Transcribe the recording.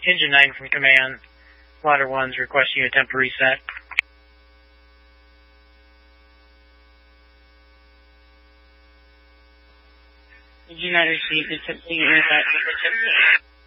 Engine 9 from command. Ladder 1's requesting you attempt a reset. Engine 9 received attempting a reset.